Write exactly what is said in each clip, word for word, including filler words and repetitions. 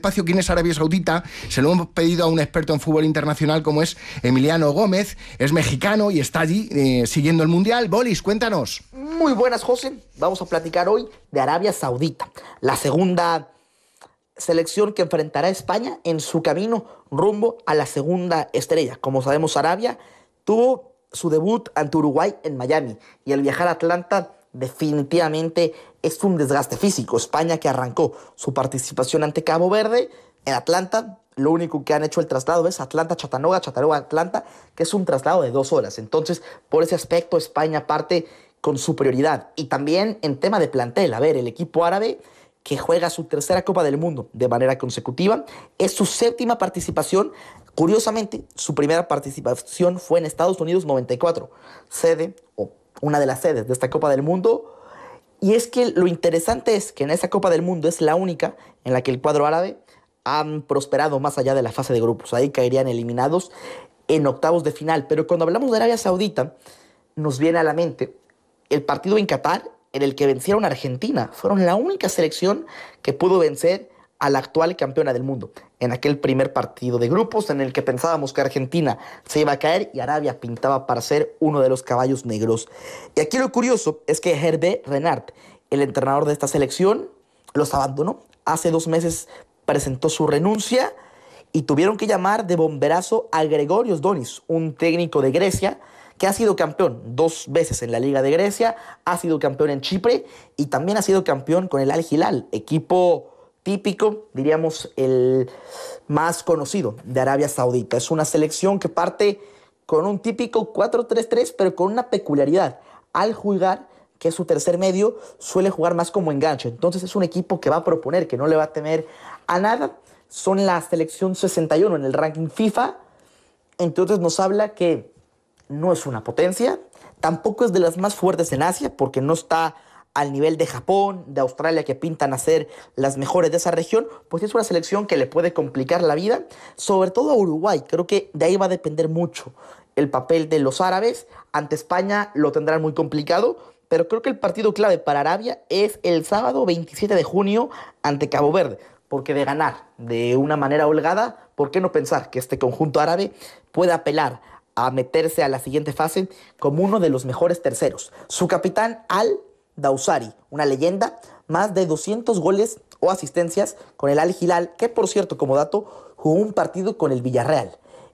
espacio quién es Arabia Saudita, se lo hemos pedido a un experto en fútbol internacional como es Emiliano Gómez, es mexicano y está allí eh, siguiendo el Mundial. Bolis, cuéntanos. Muy buenas, José. Vamos a platicar hoy de Arabia Saudita, la segunda selección que enfrentará a España en su camino rumbo a la segunda estrella. Como sabemos, Arabia tuvo su debut ante Uruguay en Miami y al viajar a Atlanta definitivamente es un desgaste físico. España, que arrancó su participación ante Cabo Verde en Atlanta, lo único que han hecho el traslado es Atlanta-Chattanooga, Chattanooga-Atlanta, que es un traslado de dos horas. Entonces, por ese aspecto, España parte con superioridad. Y también en tema de plantel, a ver, el equipo árabe que juega su tercera Copa del Mundo de manera consecutiva, es su séptima participación. Curiosamente, su primera participación fue en Estados Unidos noventa y cuatro, sede o una de las sedes de esta Copa del Mundo. Y es que lo interesante es que en esa Copa del Mundo es la única en la que el cuadro árabe han prosperado más allá de la fase de grupos. Ahí caerían eliminados en octavos de final. Pero cuando hablamos de Arabia Saudita, nos viene a la mente el partido en Qatar, en el que vencieron a Argentina. Fueron la única selección que pudo vencer a la actual campeona del mundo en aquel primer partido de grupos en el que pensábamos que Argentina se iba a caer y Arabia pintaba para ser uno de los caballos negros. Y aquí lo curioso es que Hervé Renard, el entrenador de esta selección, los abandonó. Hace dos meses presentó su renuncia y tuvieron que llamar de bomberazo a Gregorios Donis, un técnico de Grecia que ha sido campeón dos veces en la Liga de Grecia, ha sido campeón en Chipre y también ha sido campeón con el Al Hilal, equipo típico, diríamos, el más conocido de Arabia Saudita. Es una selección que parte con un típico cuatro tres tres, pero con una peculiaridad. Al jugar, que es su tercer medio, suele jugar más como enganche. Entonces es un equipo que va a proponer, que no le va a temer a nada. Son la selección sesenta y uno en el ranking FIFA. Entonces nos habla que no es una potencia, tampoco es de las más fuertes en Asia, porque no está al nivel de Japón, de Australia, que pintan a ser las mejores de esa región. Pues es una selección que le puede complicar la vida, sobre todo a Uruguay. Creo que de ahí va a depender mucho el papel de los árabes. Ante España lo tendrán muy complicado, pero creo que el partido clave para Arabia es el sábado veintisiete de junio ante Cabo Verde, porque de ganar de una manera holgada, ¿por qué no pensar que este conjunto árabe puede apelar a meterse a la siguiente fase como uno de los mejores terceros? Su capitán, Al Dawsari, una leyenda, más de doscientos goles o asistencias con el Al Hilal, que por cierto, como dato, jugó un partido con el Villarreal.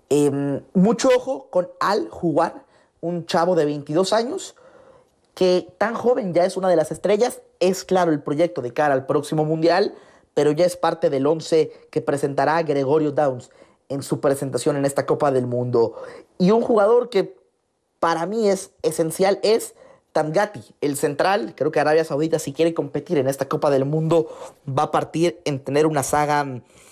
Eh, mucho ojo con Al Jugar, un chavo de veintidós años, que tan joven ya es una de las estrellas. Es claro el proyecto de cara al próximo Mundial, pero ya es parte del once que presentará Gregorio Downs en su presentación en esta Copa del Mundo. Y un jugador que para mí es esencial es Tamgati, el central. Creo que Arabia Saudita, si quiere competir en esta Copa del Mundo, va a partir en tener una saga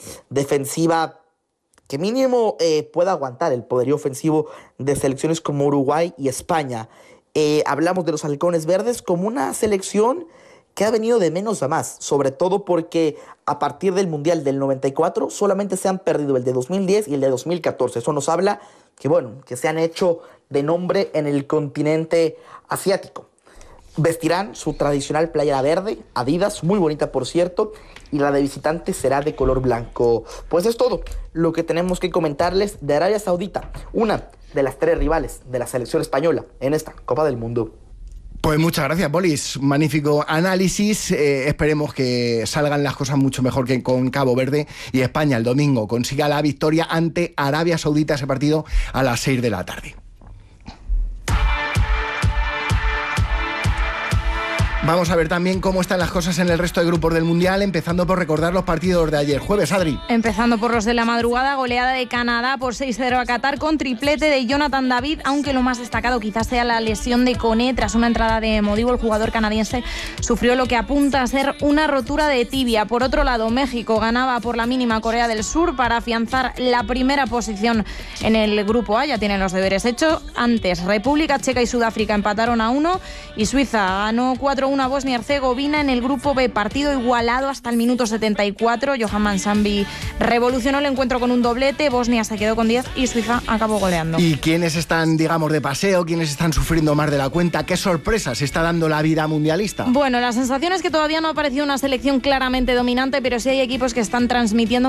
defensiva que mínimo eh, pueda aguantar el poderío ofensivo de selecciones como Uruguay y España. Eh, hablamos de los halcones verdes como una selección que ha venido de menos a más, sobre todo porque a partir del Mundial del noventa y cuatro solamente se han perdido el de dos mil diez y el de dos mil catorce. Eso nos habla que, bueno, que se han hecho de nombre en el continente asiático. Vestirán su tradicional playera verde, Adidas, muy bonita por cierto, y la de visitante será de color blanco. Pues es todo lo que tenemos que comentarles de Arabia Saudita, una de las tres rivales de la selección española en esta Copa del Mundo. Pues muchas gracias, Bolis. Magnífico análisis. Eh, esperemos que salgan las cosas mucho mejor que con Cabo Verde y España el domingo consiga la victoria ante Arabia Saudita, ese partido a las seis de la tarde. Vamos a ver también cómo están las cosas en el resto de grupos del Mundial, empezando por recordar los partidos de ayer jueves, Adri. Empezando por los de la madrugada, goleada de Canadá por seis cero a Qatar con triplete de Jonathan David, aunque lo más destacado quizás sea la lesión de Koné. Tras una entrada de Modibo, el jugador canadiense sufrió lo que apunta a ser una rotura de tibia. Por otro lado, México ganaba por la mínima a Corea del Sur para afianzar la primera posición en el grupo A. Ya tienen los deberes hechos. Antes, República Checa y Sudáfrica empataron a uno y Suiza ganó cuatro uno a Bosnia-Herzegovina en el grupo B, partido igualado hasta el minuto setenta y cuatro. Johan Mansambi revolucionó el encuentro con un doblete, Bosnia se quedó con diez y Suiza acabó goleando. ¿Y quiénes están, digamos, de paseo? ¿Quiénes están sufriendo más de la cuenta? ¿Qué sorpresa se está dando la vida mundialista? Bueno, la sensación es que todavía no ha aparecido una selección claramente dominante, pero sí hay equipos que están transmitiendo